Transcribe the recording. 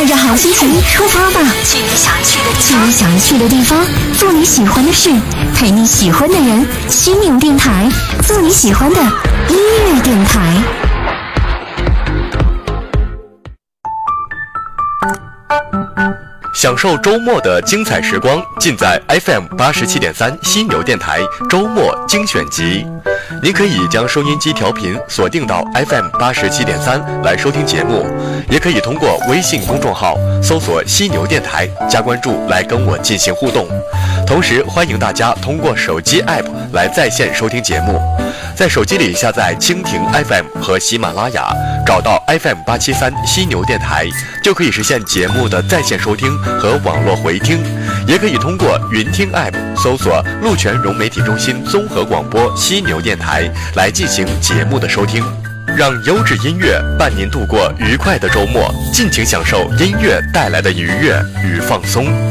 带着好心情出发吧， 去你想去的地方， 去你想去的地方，做你喜欢的事，陪你喜欢的人。犀牛电台，做你喜欢的音乐电台。 享受周末的精彩时光，尽在 FM87.3 犀牛电台周末精选集。您可以将收音机调频锁定到 FM87.3 来收听节目，也可以通过微信公众号搜索犀牛电台加关注来跟我进行互动。同时欢迎大家通过手机 App 来在线收听节目，在手机里下载蜻蜓 FM 和喜马拉雅，找到 FM873 犀牛电台，就可以实现节目的在线收听和网络回听。也可以通过云听 App 搜索陆泉融媒体中心综合广播犀牛电台来进行节目的收听。让优质音乐伴您度过愉快的周末，尽情享受音乐带来的愉悦与放松。